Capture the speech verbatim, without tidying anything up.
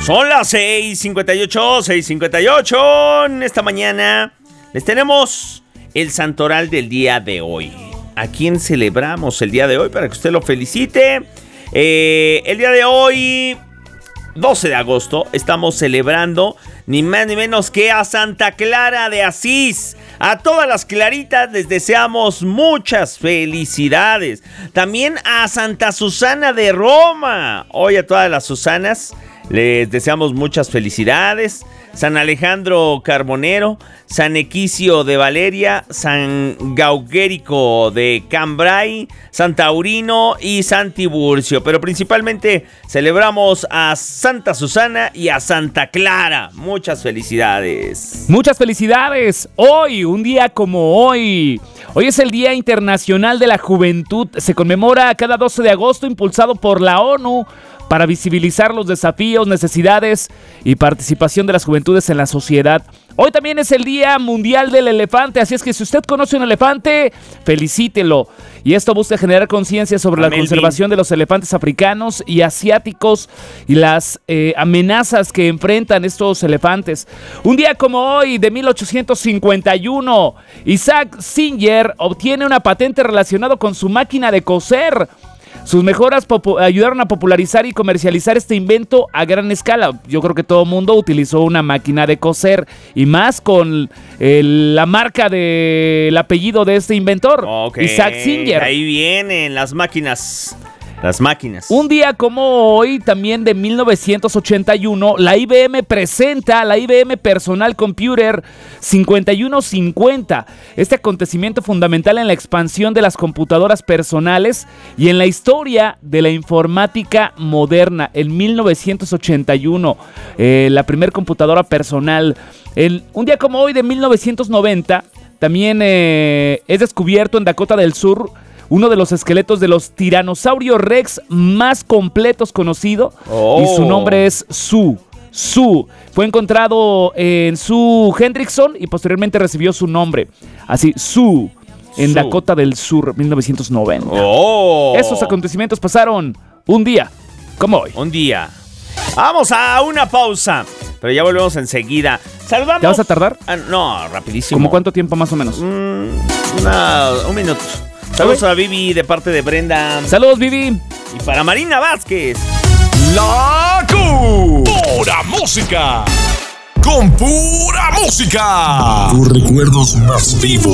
Son las seis cincuenta y ocho, seis cincuenta y ocho. En esta mañana les tenemos el santoral del día de hoy. ¿A quién celebramos el día de hoy para que usted lo felicite? Eh, el día de hoy, doce de agosto, estamos celebrando ni más ni menos que a Santa Clara de Asís. A todas las claritas les deseamos muchas felicidades. También a Santa Susana de Roma. Hoy a todas las Susanas les deseamos muchas felicidades. San Alejandro Carbonero, San Equicio de Valeria, San Gaugérico de Cambrai, San Taurino y San Tiburcio. Pero principalmente celebramos a Santa Susana y a Santa Clara. Muchas felicidades. Muchas felicidades. Hoy, un día como hoy. Hoy es el Día Internacional de la Juventud. Se conmemora cada doce de agosto, impulsado por la ONU para visibilizar los desafíos, necesidades y participación de las juventudes en la sociedad. Hoy también es el Día Mundial del Elefante, así es que si usted conoce un elefante, felicítelo. Y esto busca generar conciencia sobre la conservación de los elefantes africanos y asiáticos y las eh, amenazas que enfrentan estos elefantes. Un día como hoy, de mil ochocientos cincuenta y uno, Isaac Singer obtiene una patente relacionada con su máquina de coser. Sus mejoras popu- ayudaron a popularizar y comercializar este invento a gran escala. Yo creo que todo el mundo utilizó una máquina de coser, y más con el, la marca del apellido de este inventor, okay. Isaac Singer. Ahí vienen las máquinas. Las máquinas. Un día como hoy, también de mil novecientos ochenta y uno, la I B M presenta la I B M Personal Computer cincuenta y uno cincuenta. Este acontecimiento fundamental en la expansión de las computadoras personales y en la historia de la informática moderna. En mil novecientos ochenta y uno, eh, la primer computadora personal. El, un día como hoy, de mil novecientos noventa, también eh, es descubierto en Dakota del Sur uno de los esqueletos de los tiranosaurios rex más completos conocido. Oh. Y su nombre es Su. Su. Fue encontrado en Su Hendrickson y posteriormente recibió su nombre. Así, Su. En Su. Dakota del Sur, mil novecientos noventa. Oh. Esos acontecimientos pasaron un día como hoy. Un día. Vamos a una pausa, pero ya volvemos enseguida. Saludamos. ¿Te vas a tardar? Ah, no, rapidísimo. ¿Cómo cuánto tiempo más o menos? Mm, una, un minuto. Saludos a Vivi de parte de Brenda. Saludos, Vivi. Y para Marina Vázquez. La Q. Pura música. Con pura música. Tus recuerdos más vivos.